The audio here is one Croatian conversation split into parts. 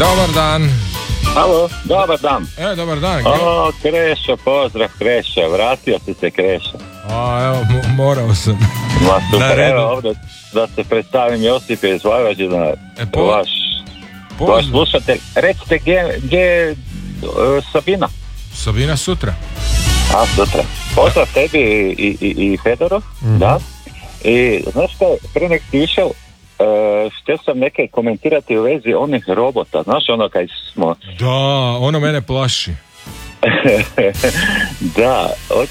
Dobar dan. Alo, dobar dan. Dobar dan. O, Krešo, pozdrav Krešo, vratio si se Krešo. Evo, morao sam. Ma super, evo ovdje da se predstavim, Josip je iz Varaždina, vaš slušatelj. Recite gdje je Sabina? Sabina sutra. Sutra. Pozdrav tebi i Fedoru, da. I znaš što, prije nek ti išao, htio sam neke komentirati u vezi onih robota, znaš ono kaj smo... Da, ono mene plaši. Da,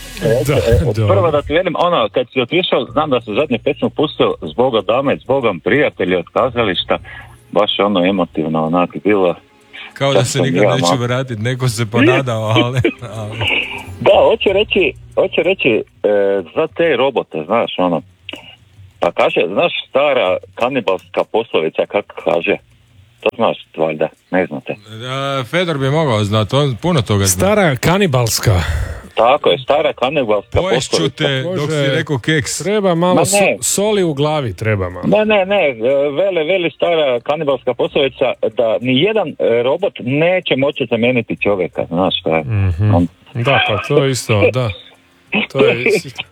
prvo da ti velim, ono, kad si otišao, znam da se zadnje pesmu pustio Zbogom dame, Zbogom prijatelji od kazališta, baš ono emotivno, onak bilo... Kao da se nikad neće vratiti, neko se ponadao, ali... Da, hoću reći za te robote, znaš, ono, pa kaže, znaš stara kanibalska poslovica, kako kaže? To znaš, valjda, ne znate. Fedor bi mogao znati, on puno toga zna. Stara kanibalska. Tako je, stara kanibalska poslovica. Poješću te dok si rekao keks. Treba malo soli u glavi, treba malo. Ne, veli stara kanibalska poslovica da nijedan robot neće moći zamijeniti čovjeka, znaš šta je. Mm-hmm. Da, pa to je isto, da. To je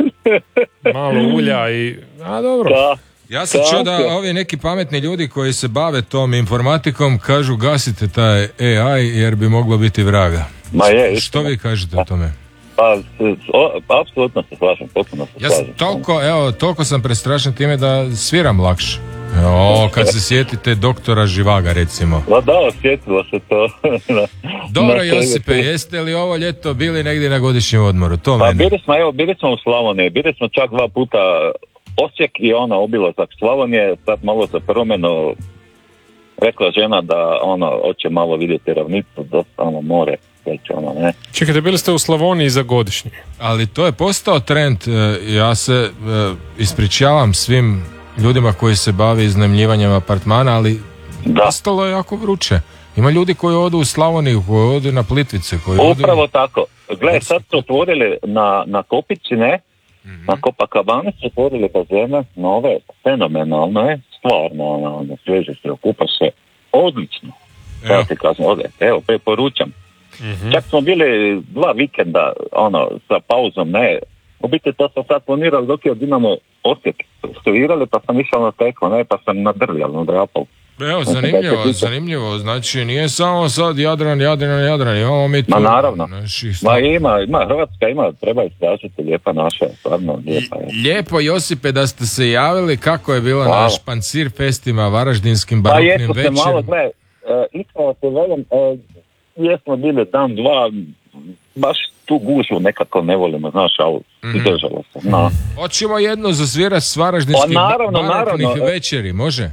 malo ulja i... dobro. Da. Ja sam čuo da ovi neki pametni ljudi koji se bave tom informatikom kažu gasite taj AI jer bi moglo biti vraga. Ma je. Što vi kažete o tome? Pa, apsolutno se slažem, potpuno se slažem. Toliko sam prestrašen time da sviram lakše. Kad se sjetite doktora Živaga, recimo. Da, sjetilo se to. Dobro, Josipe, jeste li ovo ljeto bili negdje na godišnjem odmoru? To pa bili smo u Slavoniji, bili smo čak 2 puta Osijek i obilazak Slavonije, sad malo za promjenu rekla žena da hoće malo vidjeti ravnicu, dosta more. Ne. Čekajte, bili ste u Slavoniji za godišnji. Ali to je postao trend. Ja se ispričavam svim ljudima koji se bave iznajmljivanjem apartmana, ali postalo je jako vruće. Ima ljudi koji odu u Slavoniju, koji odu na Plitvice. Upravo tako. Gle, sad su otvorili na Kopici, ne? Mm-hmm. Na Copacabana su otvorili bazene nove, fenomenalno je, stvarno, sveže se, okupa se, odlično. Ja ti kažem, evo, preporučam. Mm-hmm. Čak smo bili 2 vikenda, sa pauzom, ne. U biti to sam sad planirali dok je Dinamo Osijek studirali, pa sam išao na teklo, ne, pa sam nadrljal, nadrapal. Evo, zanimljivo, znači nije samo sad Jadran, imamo mi tu... Ma naravno, ima, Hrvatska ima, treba istražiti, lijepa naša, stvarno lijepa je. Lijepo, Josipe, da ste se javili, kako je bilo naš Pancir Festima, varaždinskim baroknim večerom. Pa jesmo se malo, gle, iskreno se velim, jesmo bili dan, 2, baš tu gužu nekako ne volimo, znaš, ali izdržalo se. No. Hoćemo jedno zasvirati s varaždinskih baroknih večeri, može?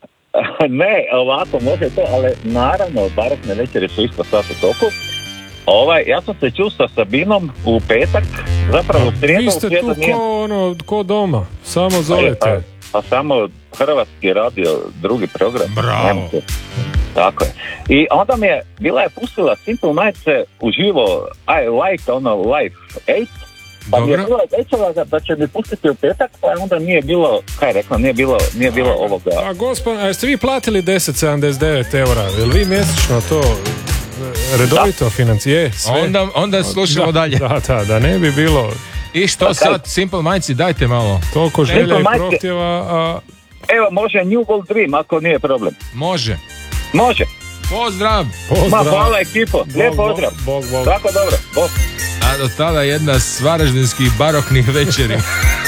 Ne, ovako, može to, ali naravno, barokne večeri su isto sad u toku. Ja sam se čuo sa Sabinom u petak, zapravo u srijedu. Vi ste tu ko doma, samo zovete. Pa samo Hrvatski radio, drugi program. Bravo. Tako je. I onda bila je pustila Simple Minds uživo, Live 8, pa mi je bila obećala da će mi pustiti u petak, pa onda nije bilo, nije bilo ovoga. A gospod, jeste vi platili 10,79 eura, je li vi mjesečno to redovito financije? Onda slušamo dalje. Da ne bi bilo... I što sad, Simple Minds, dajte malo. Toliko želja i prohtjeva, Evo, može New Gold Dream, ako nije problem. Može. Pozdrav. Ma, hvala ekipo, lijep pozdrav. Bog. Tako dobro, bog. A do tada jedna s varaždinskih baroknih večeri.